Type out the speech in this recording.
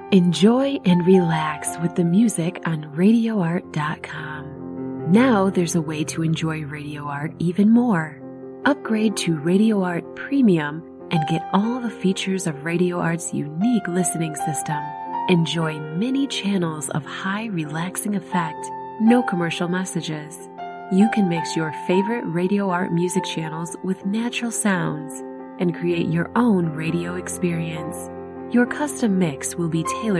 Enjoy and relax with the music on RadioArt.com. Now there's a way to enjoy Radio Art even more. Upgrade to Radio Art Premium and get all the features of Radio Art's unique listening system. Enjoy many channels of high relaxing effect, no commercial messages. You can mix your favorite Radio Art music channels with natural sounds and create your own radio experience. Your custom mix will be tailored